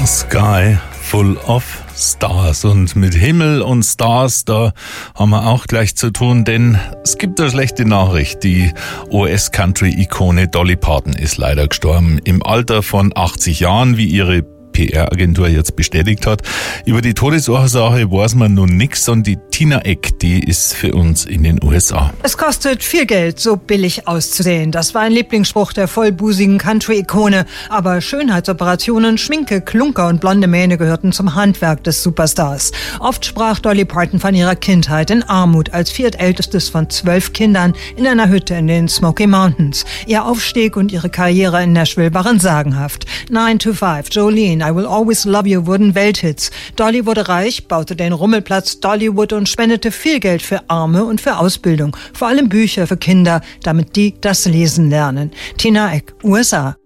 Sky full of stars. Und mit Himmel und Stars, da haben wir auch gleich zu tun, denn es gibt eine schlechte Nachricht. Die US-Country-Ikone Dolly Parton ist leider gestorben. Im Alter von 80 Jahren, wie ihre PR-Agentur jetzt bestätigt hat. Über die Todesursache weiß man nun nichts und die Tina Eck, die ist für uns in den USA. Es kostet viel Geld, so billig auszusehen. Das war ein Lieblingsspruch der vollbusigen Country-Ikone. Aber Schönheitsoperationen, Schminke, Klunker und blonde Mähne gehörten zum Handwerk des Superstars. Oft sprach Dolly Parton von ihrer Kindheit in Armut als viertältestes von 12 Kindern in einer Hütte in den Smoky Mountains. Ihr Aufstieg und ihre Karriere in Nashville waren sagenhaft. 9 to 5, Jolene, I Will Always Love You wurden Welthits. Dolly wurde reich, baute den Rummelplatz Dollywood und spendete viel Geld für Arme und für Ausbildung. Vor allem Bücher für Kinder, damit die das Lesen lernen. Tina Eck, USA.